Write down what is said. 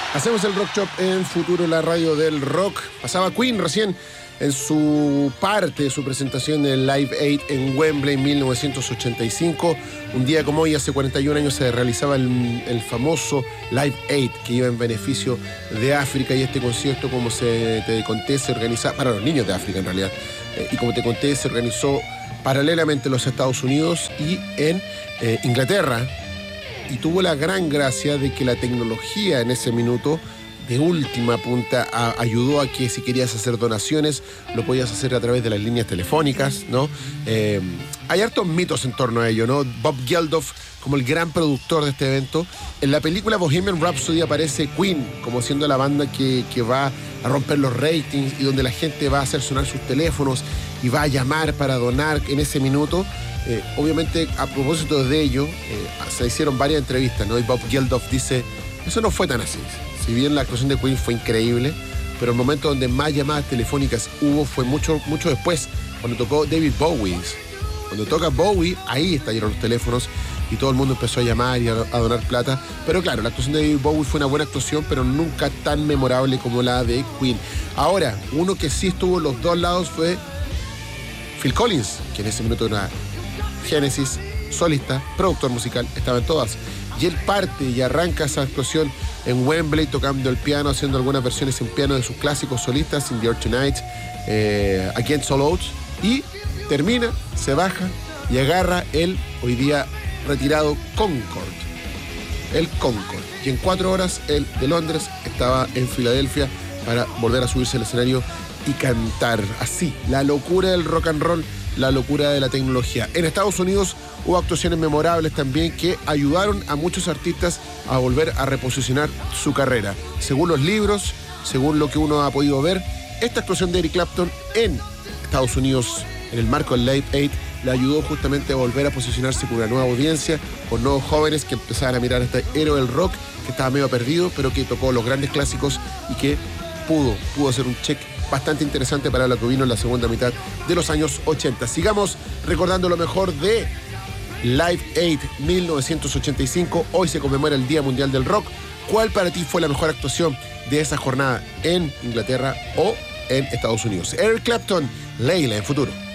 Hacemos el Rock Shop en Futuro, la radio del rock. Pasaba Queen recién en su parte de su presentación en Live Aid en Wembley en 1985. Un día como hoy, hace 41 años, se realizaba el famoso Live Aid, que iba en beneficio de África, y este concierto, como te conté, se organizaba para los niños de África en realidad, y como te conté, se organizó paralelamente en los Estados Unidos y en Inglaterra. Y tuvo la gran gracia de que la tecnología en ese minuto de última punta ayudó a que si querías hacer donaciones lo podías hacer a través de las líneas telefónicas, ¿no? Hay hartos mitos en torno a ello, ¿no? Bob Geldof como el gran productor de este evento. En la película Bohemian Rhapsody aparece Queen como siendo la banda que va a romper los ratings y donde la gente va a hacer sonar sus teléfonos y va a llamar para donar en ese minuto. Obviamente, a propósito de ello, se hicieron varias entrevistas, ¿no? Y Bob Geldof dice, eso no fue tan así. Si bien la actuación de Queen fue increíble, pero el momento donde más llamadas telefónicas hubo fue mucho después, cuando tocó David Bowie. Cuando toca Bowie, ahí estallaron los teléfonos y todo el mundo empezó a llamar y a donar plata. Pero claro, la actuación de David Bowie fue una buena actuación, pero nunca tan memorable como la de Queen. Ahora, uno que sí estuvo en los dos lados fue Phil Collins, que en ese minuto era Genesis, solista, productor musical, estaba en todas. Y él parte y arranca esa actuación en Wembley tocando el piano, haciendo algunas versiones en piano de sus clásicos solistas, In the Air Tonight, Against All Odds, y termina, se baja y agarra el hoy día retirado Concorde. El Concorde. Y en 4 horas él de Londres estaba en Filadelfia para volver a subirse al escenario y cantar. Así, la locura del rock and roll, la locura de la tecnología. En Estados Unidos hubo actuaciones memorables también que ayudaron a muchos artistas a volver a reposicionar su carrera. Según los libros, según lo que uno ha podido ver, esta actuación de Eric Clapton en Estados Unidos, en el marco del Live Aid, le ayudó justamente a volver a posicionarse con una nueva audiencia, con nuevos jóvenes que empezaban a mirar a este héroe del rock que estaba medio perdido, pero que tocó los grandes clásicos y que pudo hacer un check bastante interesante para lo que vino en la segunda mitad de los años 80. Sigamos recordando lo mejor de Live Aid 1985. Hoy se conmemora el Día Mundial del Rock. ¿Cuál para ti fue la mejor actuación de esa jornada en Inglaterra o en Estados Unidos? Eric Clapton, Layla en Futuro.